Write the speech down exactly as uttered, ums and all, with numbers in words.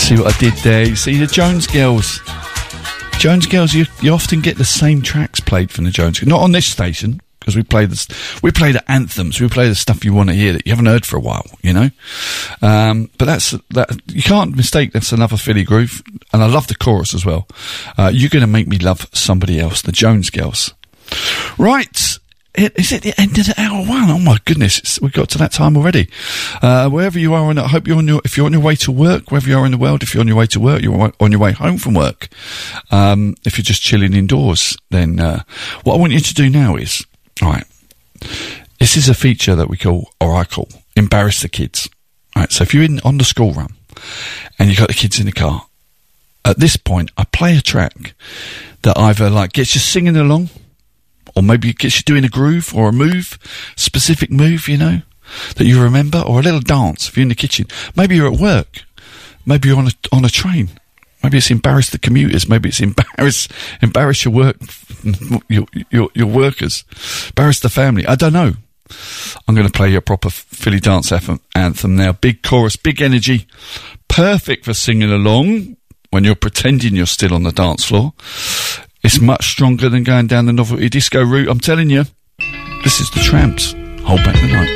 See what I did there? You see the Jones Girls. Jones Girls, you, you often get the same tracks played from the Jones Girls. Not on this station, because we play the, we play the anthems, we play the stuff you want to hear that you haven't heard for a while, you know? Um, but that's, that, you can't mistake that's another Philly groove, and I love the chorus as well. Uh, You're Gonna Make Me Love Somebody Else, the Jones Girls. Right. It, is it the end of the hour one? Oh my goodness, it's, we've got to that time already. Uh, wherever you are, and I hope you're on your, if you're on your way to work, wherever you are in the world, if you're on your way to work, you're on your way home from work. Um, if you're just chilling indoors, then, uh, what I want you to do now is, alright, this is a feature that we call, or I call, embarrass the kids. Alright, so if you're in, on the school run, and you've got the kids in the car, at this point, I play a track that either, like, gets you singing along, or maybe it gets you doing a groove or a move, specific move, you know, that you remember, or a little dance if you're in the kitchen. Maybe you're at work. Maybe you're on a, on a train. Maybe it's embarrass the commuters. Maybe it's embarrass, embarrass your work, your, your, your workers. Embarrass the family. I don't know. I'm going to play your proper Philly dance anthem now. Big chorus, big energy. Perfect for singing along when you're pretending you're still on the dance floor. It's much stronger than going down the novelty disco route. I'm telling you. This is the Tramps. Hold Back the Night.